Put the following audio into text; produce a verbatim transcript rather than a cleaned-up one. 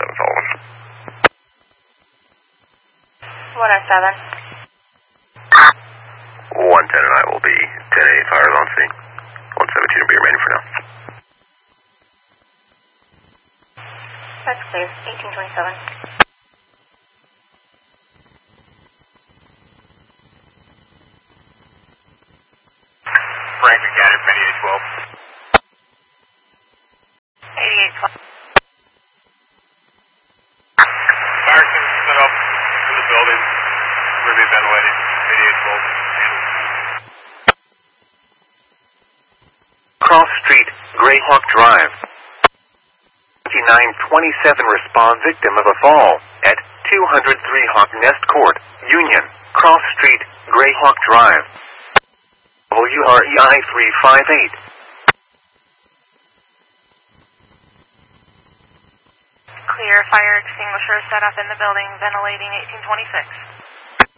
seven Sullivan. one oh seven. one ten and I will be ten eight fires on scene. one seventeen will be remaining for now. That's clear. eighteen twenty-seven. Franklin County, eighty-eight twelve. eighty-eight twelve. Fire system set up to the building. We're being ventilated. eighty-eight twelve. Cross Street, Greyhawk Drive. twenty-nine twenty-seven respond victim of a fall at two oh three Hawk Nest Court, Union, Cross Street, Greyhawk Drive. W R E I three five eight. Clear. Fire extinguisher set up in the building, ventilating eighteen twenty-six.